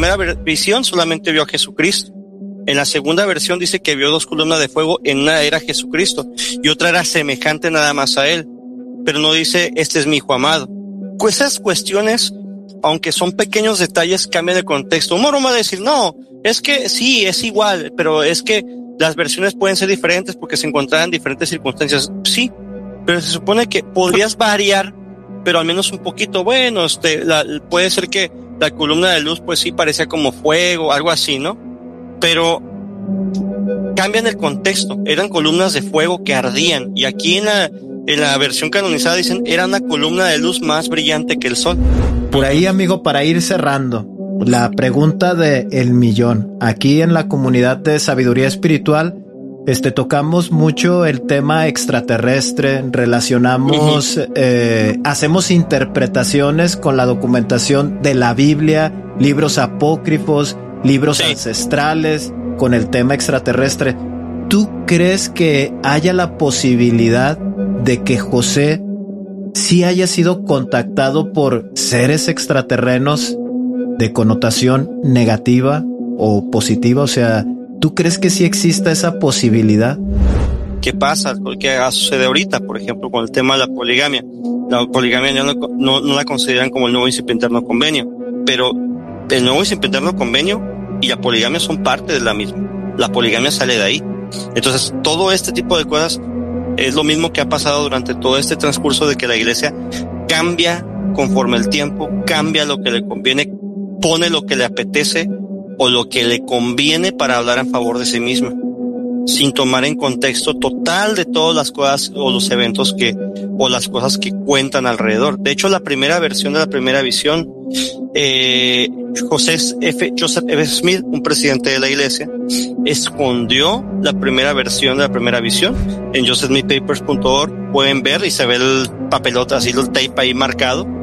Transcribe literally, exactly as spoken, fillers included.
primera visión solamente vio a Jesucristo. En la segunda versión dice que vio dos columnas de fuego, en una era Jesucristo y otra era semejante nada más a él, pero no dice este es mi hijo amado. Esas cuestiones, aunque son pequeños detalles, cambian de contexto. Un mormón va a decir, no, es que sí, es igual, pero es que las versiones pueden ser diferentes porque se encontrarán en diferentes circunstancias. Sí, pero se supone que podrías variar, pero al menos un poquito. Bueno, este, la, puede ser que la columna de luz, pues sí, parecía como fuego, algo así, ¿no? Pero cambian el contexto. Eran columnas de fuego que ardían. Y aquí en la, en la versión canonizada dicen, era una columna de luz más brillante que el sol. Por ahí, amigo, para ir cerrando, la pregunta de el millón. Aquí en la comunidad de Sabiduría Espiritual, este, tocamos mucho el tema extraterrestre, relacionamos, uh-huh. eh, hacemos interpretaciones con la documentación de la Biblia, libros apócrifos, libros sí. ancestrales, con el tema extraterrestre. ¿Tú crees que haya la posibilidad de que José sí haya sido contactado por seres extraterrenos de connotación negativa o positiva? O sea, ¿tú crees que sí exista esa posibilidad? ¿Qué pasa? ¿Qué sucede ahorita? Por ejemplo, con el tema de la poligamia. La poligamia ya no, no, no la consideran como el nuevo y siempre interno convenio, pero el nuevo y siempre interno convenio y la poligamia son parte de la misma. La poligamia sale de ahí. Entonces, todo este tipo de cosas es lo mismo que ha pasado durante todo este transcurso de que la iglesia cambia conforme el tiempo, cambia lo que le conviene, pone lo que le apetece o lo que le conviene para hablar en favor de sí misma, sin tomar en contexto total de todas las cosas o los eventos que, o las cosas que cuentan alrededor. De hecho, la primera versión de la primera visión, eh, José F. Joseph F. Smith, un presidente de la iglesia, escondió la primera versión de la primera visión. En joseph smith papers punto org pueden ver y se ve el papelote, así el tape ahí marcado.